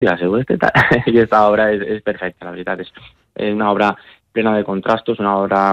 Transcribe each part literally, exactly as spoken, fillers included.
la seguretat, i aquesta obra és, és perfecta, la veritat. És, és una obra plena de contrastos, una obra,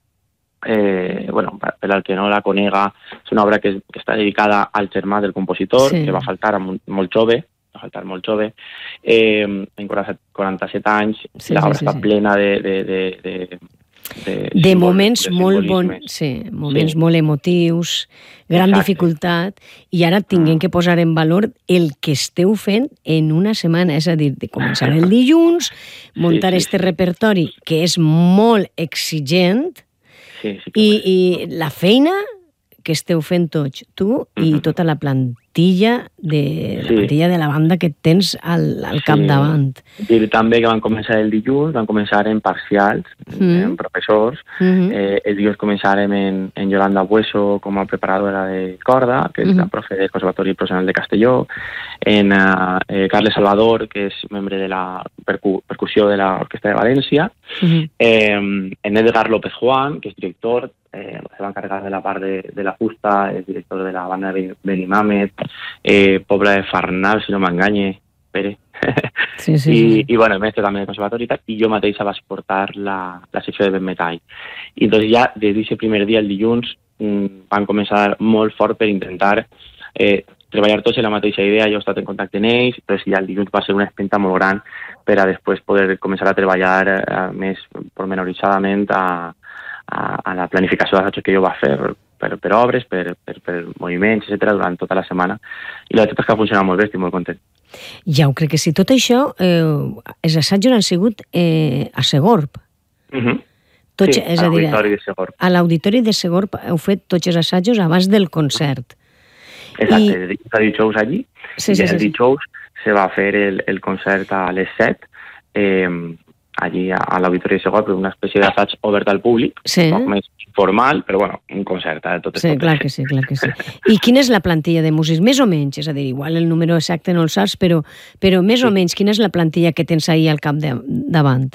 eh, bueno, per al que no la conega, és una obra que, que està dedicada al germà del compositor, sí. que va faltar molt, molt jove, va faltar molt jove, eh, en quaranta-set anys, sí, l'obra sí, sí, està sí. plena de... de, de, de de, de simbol, moments de molt bons, sí, moments sí. molt emotius, gran Exacte. dificultat, i ara tinguem que posar en valor el que esteu fent en una setmana, és a dir, de començar el dilluns, muntar sí, sí, este sí. repertori, que és molt exigent, sí, sí i, i la feina que esteu fent tots, tu mm-hmm. i tota la plantilla de la sí. plantilla de la banda que tens al, al capdavant. Sí. Dir també que van començar el dilluns, van començar en parcials, mm. en professors. Mm-hmm. Eh, el dilluns començarem en, en Yolanda Bueso com a preparadora de corda, que és mm-hmm. la profe del Conservatori Professional de Castelló, en uh, eh, Carles Salvador, que és membre de la percu percussió de l'Orquestra de València, mm-hmm. eh, en Edgar López Juan, que és director, Eh, se va encargar de la part de, de la fusta, és director de la banda de Benimamet, eh, Pobla de Farnal, si no m'enganye, Pere. Sí, sí, I, sí. i bueno, mestre també de conservatori, i jo mateixa vaig portar la, la secció de Ben Metall. I doncs ja, des d'aquest primer dia, el dilluns, mmm, van començar molt fort per intentar eh, treballar tots en la mateixa idea. Jo he estat en contacte amb ells, però ja el dilluns va ser una espenta molt gran per a després poder començar a treballar eh, més pormenoritzadament a A, a la planificació d'assajos que jo va fer per, per obres, per, per, per moviments, etcètera, durant tota la setmana. I la veritat és que ha funcionat molt bé, estic molt content. Ja ho crec que sí. Tot això, eh, els assajos han sigut eh, a Segorb. Uh-huh. Tots, sí, és a dir, l'Auditori de Segorb. A l'Auditori de Segorb heu fet tots els assajos abans del concert. Exacte, I... el dijous allí, sí, i sí, el sí, dijous sí. se va fer el, el concert a les set, eh, allí a, a l'Auditori de Segorb, una espècie d'assaig obert al públic, sí. un poc més formal, però bueno, un concert. Eh, tot sí, tot clar que sí, clar que sí. I quina és la plantilla de músics? Més o menys, és a dir, igual el número exacte no el saps, però, però més sí. o menys, quina és la plantilla que tens ahir al cap de, davant?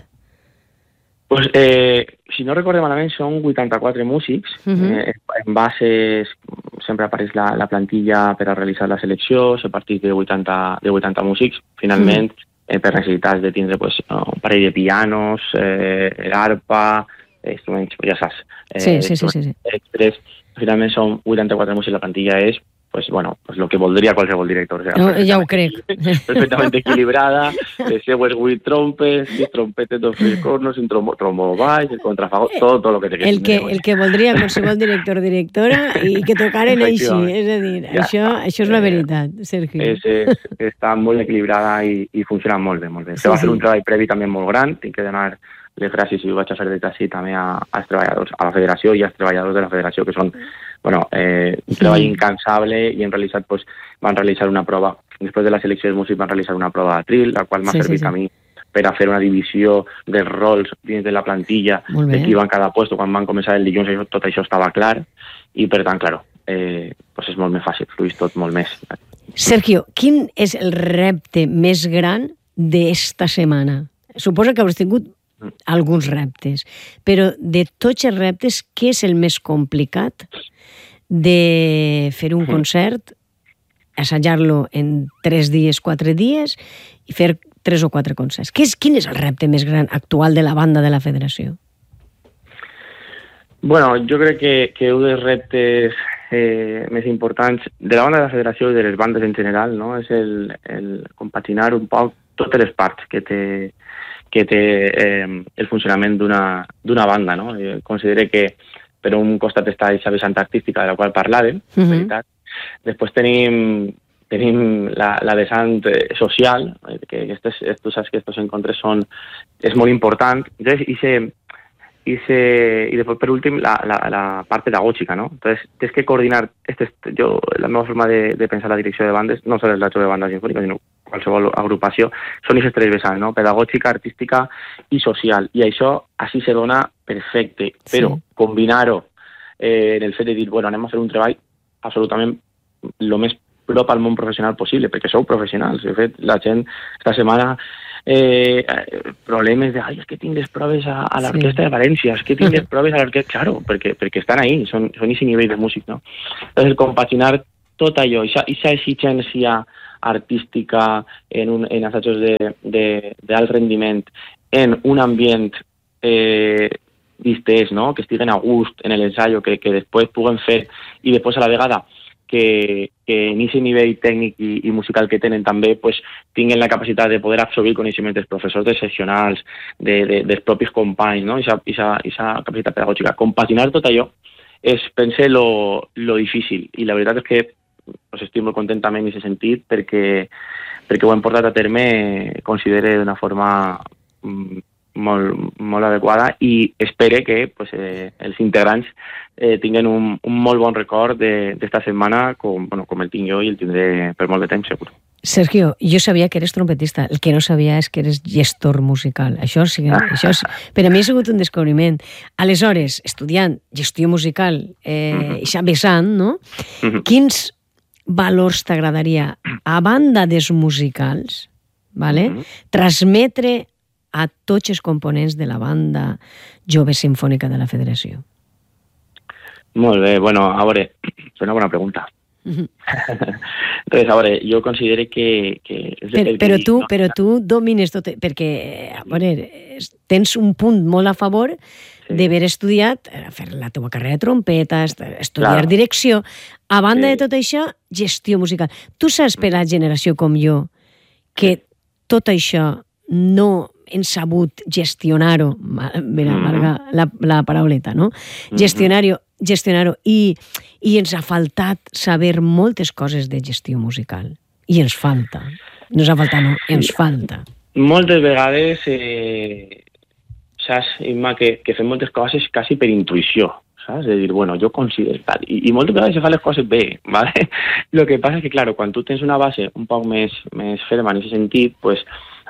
Pues, eh, si no recorde malament, són vuitanta-quatre músics. Uh-huh. eh, en bases sempre apareix la, la plantilla per a realitzar la selecció, se parteix de vuitanta, de vuitanta músics. Finalment, uh-huh. eh, per necessitats de tindre pues, un parell de pianos, eh, l'arpa, eh, instruments, ja saps. Eh, sí, sí, sí, sí, sí. Express. Finalment són vuitanta-quatre músics, la plantilla és pues bueno, pues lo que voldria qualsevol director. O sea, no, ja ho crec. Perfectament equilibrada, les seues vuit trompes, sis trompetes, dos fliscornos, un trombo, trombo baix, el contrafagot, tot, tot lo que te el que El que voldria qualsevol director o directora i que tocaren així, és a dir, ja, això, això és la veritat, Sergio. És, és, està molt equilibrada i, i funciona molt bé, molt bé. Se va sí, fer sí. un treball previ també molt gran, tinc que donar les gràcies i ho vaig a fer des d'ací també a, als treballadors, a la federació i als treballadors de la federació, que són bueno, eh, un treball incansable i han realitzat, pues, van realitzar una prova. Després de la selecció dels músics van realitzar una prova d'atril, la qual m'ha sí, servit sí, sí. a mi per a fer una divisió dels rols dins de la plantilla de qui va en cada puesto. Quan van començar el dilluns això, tot això estava clar i per tant, claro, eh, pues és molt més fàcil, fluís tot molt més. Sergio, quin és el repte més gran d'esta setmana? Suposo que hauràs tingut alguns reptes, però de tots els reptes, què és el més complicat de fer un concert, assajar-lo en tres dies, quatre dies i fer tres o quatre concerts? Què és, quin és el repte més gran actual de la banda de la federació? Bueno, jo crec que, que un dels reptes eh, més importants de la banda de la federació i de les bandes en general, no? És el, el compaginar un poc totes les parts que té que té eh, el funcionament d'una banda, no? Jo considero que per un costat està aquesta vessant artística de la qual parlàvem, uh-huh. veritat. Després tenim, tenim la, la vessant social, que aquestes, tu saps que aquests encontres són, és molt important. Entonces, hice, hice, i després, per últim, la, la, la part pedagògica, no? Entonces, tens que coordinar, este, jo, la meva forma de, de pensar la direcció de bandes, no només la de banda sinfònica, sinó qualsevol agrupació, són aquestes tres vessants, no? Pedagògica, artística i social. I això així se dona perfecte, però sí. combinar-ho eh, en el fet de dir, bueno, anem a fer un treball absolutament el més prop al món professional possible, perquè sou professionals. De fet, la gent esta setmana eh, problemes de, ai, és que tinc les proves a, a l'Orquestra sí. de València, és que tinc les proves a l'Orquestra... Claro, perquè, perquè estan ahí, són, són aquest nivell de músic, no? Entonces, compaginar tot allò, aquesta exigència artística, en, un, en assajos d'alt rendiment, en un ambient eh, distès, no? Que estiguen a gust en l'ensaio, que, que després puguen fer, i després a la vegada que, que en aquest nivell tècnic i, i musical que tenen també pues, tinguin la capacitat de poder absorbir coneixement dels professors de seccionals, de, de, dels propis companys, no? I aquesta capacitat pedagògica. Compaginar tot allò és, pense, lo, lo difícil. I la veritat és que pues, estic molt content també en aquest sentit perquè, perquè ho hem portat a terme, considere, d'una forma mm, molt, molt adequada i espere que pues, eh, els integrants eh, tinguen un, un molt bon record d'esta setmana com, bueno, com el tinc jo i el tindré per molt de temps, segur. Sergio, jo sabia que eres trompetista, el que no sabia és que eres gestor musical. Això, sí, això és, per a mi ha sigut un descobriment. Aleshores, estudiant gestió musical, eh, mm-hmm. ja vessant, no? Mm-hmm. Quins valors t'agradaria, a banda dels musicals, vale? Mm-hmm. transmetre a tots els components de la banda jove sinfònica de la Federació? Molt bé, bueno, a veure, és una bona pregunta. Entonces, a veure, jo considero que... que és però, però, dic, tu, no? però tu domines tot, perquè, a veure, tens un punt molt a favor sí. d'haver estudiat, fer la teva carrera de trompeta, estudiar claro. direcció, a banda sí. de tot això, gestió musical. Tu saps per la generació com jo que tot això no hem sabut gestionar-ho, mira, marga la, la parauleta, no? Gestionar-ho, gestionar-ho i, i ens ha faltat saber moltes coses de gestió musical. I ens falta. No ens ha faltat, no, ens falta. Moltes vegades eh, saps, Imma, que, que fem moltes coses quasi per intuïció, saps? De dir, bueno, jo considero tal. I, i moltes vegades se fan les coses bé, ¿vale? Lo que passa és que, claro, quan tu tens una base un poc més, més ferma en aquest sentit, pues,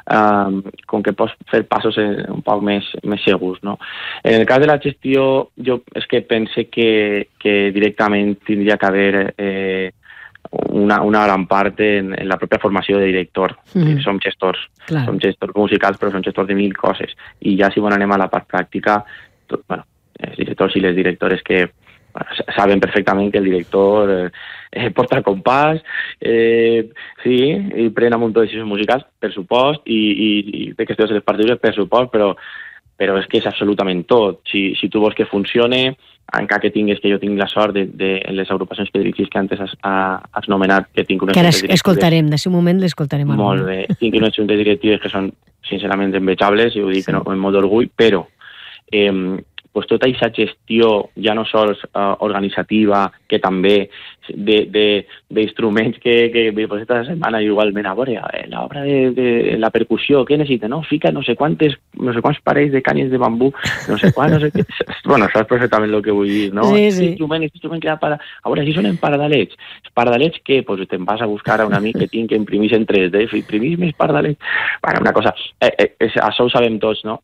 Um, com que pots fer passos un poc més, més segurs, no? En el cas de la gestió, jo és que pense que, que directament tindria que haver eh, una, una gran part en, en la pròpia formació de director. Mm. Som gestors, Clar. som gestors musicals, però som gestors de mil coses. I ja si bon anem a la part pràctica, tot, bueno, els directors i les directores que saben perfectament que el director eh, eh, porta el compàs, eh, sí, i pren un munt de decisions musicals, per supost, i, i, i té qüestions de les partides, per supost, però, però és que és absolutament tot. Si, si tu vols que funcione, encara que tingues, que jo tinc la sort de, de les agrupacions que dirigis que antes has, has nomenat, que tinc unes... Que ara escoltarem, de un moment l'escoltarem. Molt bé, tinc unes juntes directives que són sincerament envejables, i ho dic sí. no, amb molt d'orgull, però... Eh, pues tota aquesta gestió, ja no sols uh, organitzativa, que també d'instruments que, que pues esta setmana igualment, a veure, l'obra de, de la percussió, què necessita? No? Fica no sé quantes, no sé quants parells de canyes de bambú, no sé quant, no sé què... Bueno, saps perfectament el que vull dir, no? Sí, sí. Instrument, instrument que para... A veure, si són en pardalets. Els pardalets, què? Pues te'n vas a buscar a un amic que tinc que imprimís en tres D, imprimís més pardalets... Bueno, una cosa... Eh, eh, això ho sabem tots, no?